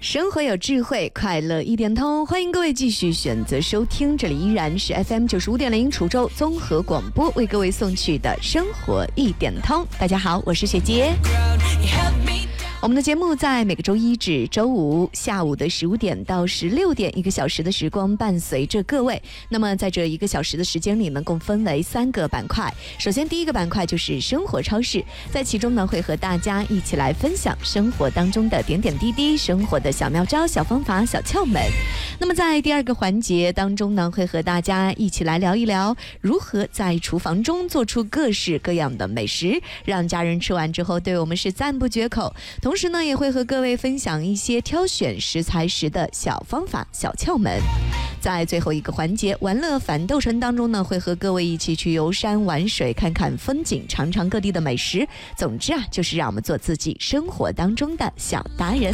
生活有智慧，快乐一点通。欢迎各位继续选择收听，这里依然是 FM 95.0滁州综合广播为各位送去的生活一点通。大家好，我是雪洁。我们的节目在每个周一至周五下午的15点到16点，1个小时的时光伴随着各位。那么在这1个小时的时间里呢，共分为3个板块。首先第一个板块就是生活超市，在其中呢会和大家一起来分享生活当中的点点滴滴，生活的小妙招、小方法、小窍门。那么在第2个环节当中呢，会和大家一起来聊一聊如何在厨房中做出各式各样的美食，让家人吃完之后对我们是赞不绝口。同时呢，也会和各位分享一些挑选食材时的小方法、小窍门。在最后一个环节玩乐反斗城当中呢，会和各位一起去游山玩水，看看风景，尝尝各地的美食。总之啊，就是让我们做自己生活当中的小达人。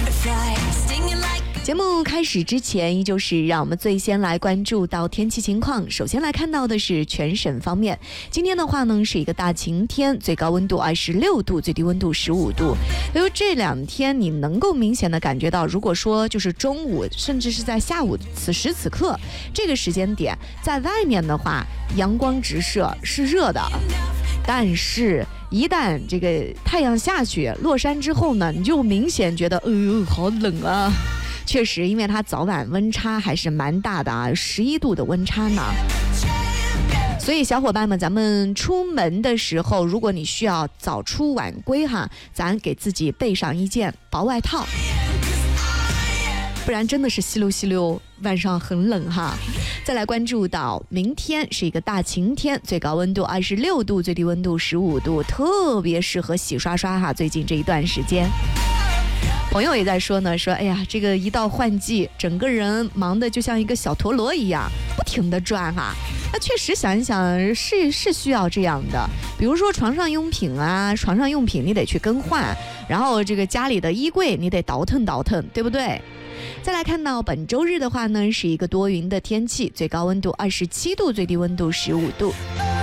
节目开始之前，依旧是让我们最先来关注到天气情况。首先来看到的是全省方面，今天的话呢是一个大晴天，最高温度26度，最低温度15度。因为这2天你能够明显的感觉到，如果说就是中午甚至是在下午此时此刻这个时间点在外面的话，阳光直射是热的，但是一旦这个太阳下去落山之后呢，你就明显觉得好冷啊。确实，因为它早晚温差还是蛮大的啊，11度的温差呢。所以小伙伴们，咱们出门的时候，如果你需要早出晚归哈，咱给自己备上一件薄外套，不然真的是稀溜稀溜，晚上很冷哈。再来关注到明天是一个大晴天，最高温度26度，最低温度15度，特别适合洗刷刷哈。最近这一段时间，朋友也在说呢，说哎呀，这个一到换季，整个人忙得就像一个小陀螺一样，不停地转哈。那确实想一想是需要这样的，比如说床上用品啊，床上用品你得去更换，然后这个家里的衣柜你得倒腾倒腾，对不对？再来看到本周日的话呢，是一个多云的天气，最高温度27度，最低温度15度。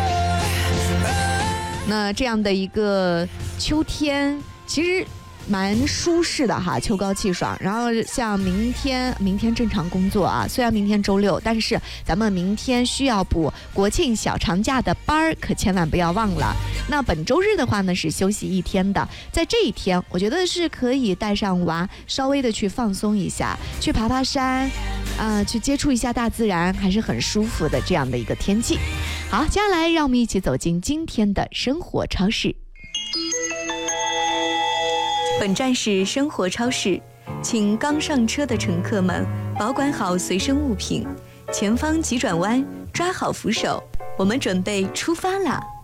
那这样的一个秋天，其实蛮舒适的哈，秋高气爽。然后像明天正常工作啊，虽然明天周6，但是咱们明天需要补国庆小长假的班儿，可千万不要忘了。那本周日的话呢，是休息1天的，在这一天我觉得是可以带上娃稍微的去放松一下，去爬爬山去接触一下大自然，还是很舒服的这样的一个天气。好，接下来让我们一起走进今天的生活超市。本站是生活超市，请刚上车的乘客们保管好随身物品，前方急转弯，抓好扶手，我们准备出发啦！